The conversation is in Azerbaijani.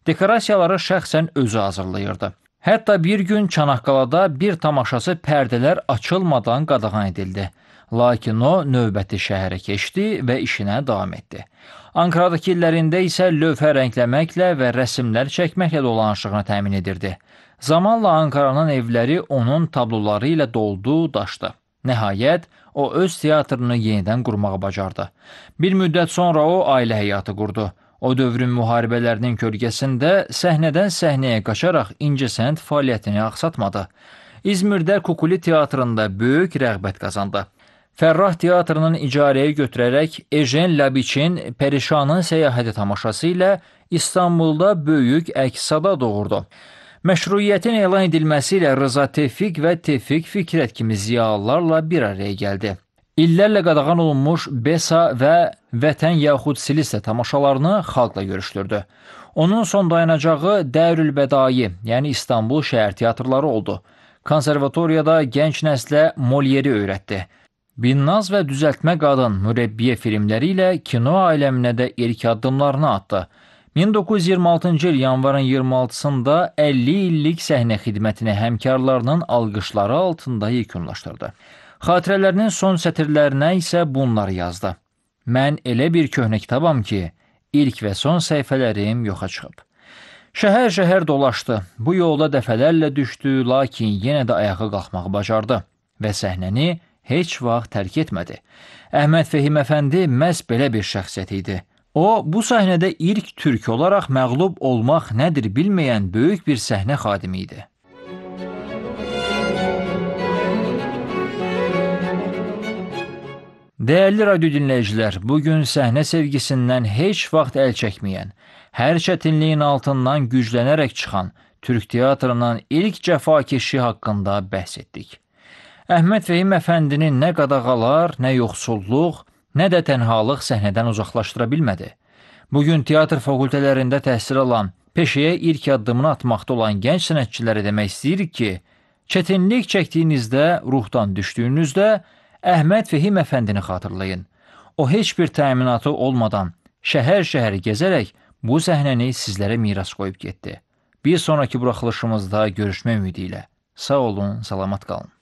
Dekorasiyaları şəxsən özü hazırlayırdı. Hətta bir gün Çanaqqalada bir tamaşası pərdələr açılmadan qadağan edildi. Lakin o növbəti şəhərə keçdi və işinə davam etdi. Ankaradakı illərində isə lövhə rəngləməklə və rəsmlər çəkməklə dolanışığını təmin edirdi. Zamanla Ankaranın evləri onun tabloları ilə doldu, daşdı. Nəhayət, o öz teatrını yenidən qurmağı bacardı. Bir müddət sonra o ailə həyatı qurdu. O dövrün müharibələrinin kölgəsində səhnədən səhnəyə qaçaraq incəsənət fəaliyyətini aksatmadı. İzmirdə Kukuli teatrında böyük rəğbət qazandı. Fərrah teatrının icarəyə götürərək Ejen Labiçin Perişanın səyahəti tamaşası ilə İstanbulda böyük əks-səda doğurdu. Məşruiyyətin elan edilməsi ilə Rıza Tevfik və Tevfik Fikrət kimi ziyalılarla bir araya gəldi. İllərlə qadağan olunmuş Besa və Vətən yaxud Silistə tamaşalarını xalqla görüşdürdü. Onun son dayanacağı Dərülbədai, yəni İstanbul şəhər teatrları oldu. Konservatoriyada gənc nəslə Molieri öyrətdi. Binnaz və Düzəltmə Qadın Mürəbbiyə filmləri ilə kino aləminə də ilk addımlarını atdı. 1926-cı il yanvarın 26-sında 50 illik səhnə xidmətini həmkarlarının alqışları altında yekunlaşdırdı. Xatirələrinin son sətirlərinə isə bunları yazdı. Mən elə bir köhnə kitabam ki, ilk və son səhifələrim yoxa çıxıb. Şəhər-şəhər dolaşdı, bu yolda dəfələrlə düşdü, lakin yenə də ayağa qalxmağı bacardı və səhnəni heç vaxt tərk etmədi. Əhməd Fehim Əfəndi məhz belə bir şəxsiyyət idi. O, bu səhnədə ilk türk olaraq məğlub olmaq nədir bilməyən böyük bir səhnə xadimi idi. Dəyərli radyo dinləyicilər, bugün səhnə sevgisindən heç vaxt əl çəkməyən, hər çətinliyin altından güclənərək çıxan Türk teatrının ilk cəfakeşi haqqında bəhs etdik. Əhməd Fehim Əfəndinin nə qadağalar, nə yoxsulluq, nə də tənhalıq səhnədən uzaqlaşdıra bilmədi. Bugün teatr fakültələrində təhsil alan, peşəyə ilk addımını atmaqda olan gənc sənətçilərə demək istəyirik ki, çətinlik çəkdiyinizdə, ruhdan düşdüyünüzdə Əhməd Fehim Əfəndini xatırlayın. O heç bir təminatı olmadan, şəhər-şəhər gəzərək bu səhnəni sizlərə miras qoyub getdi. Bir sonraki buraxılışımızda görüşmək ümidi ilə. Sağ olun, salamat qalın.